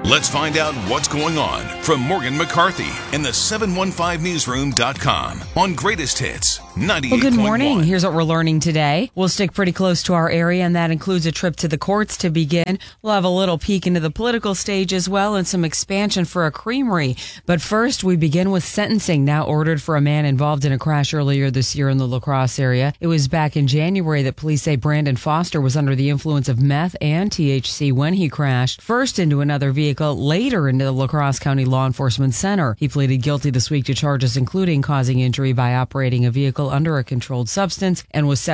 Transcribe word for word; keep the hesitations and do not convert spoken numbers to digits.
Let's find out what's going on from Morgan McCarthy in the seven one five newsroom dot com on Greatest Hits ninety-eight point one. Well, good morning. Here's what we're learning today. We'll stick pretty close to our area, and that includes a trip to the courts to begin. We'll have a little peek into the political stage as well and some expansion for a creamery. But first, we begin with sentencing now ordered for a man involved in a crash earlier this year in the La Crosse area. It was back in January that police say Brandon Foster was under the influence of meth and T H C when he crashed, first into another vehicle, later into the La Crosse County Law Enforcement Center. He pleaded guilty this week to charges including causing injury by operating a vehicle under a controlled substance and was set